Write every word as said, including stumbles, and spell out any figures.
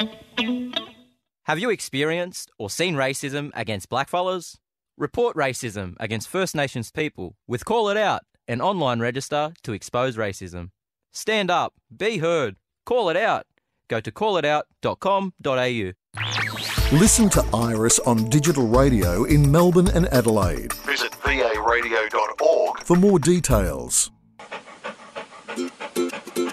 Have you experienced or seen racism against blackfellas? Report racism against First Nations people with Call It Out, an online register to expose racism. Stand up, be heard, call it out. Go to call it out dot com dot a u. Listen to Iris on digital radio in Melbourne and Adelaide. Visit v a radio dot org for more details.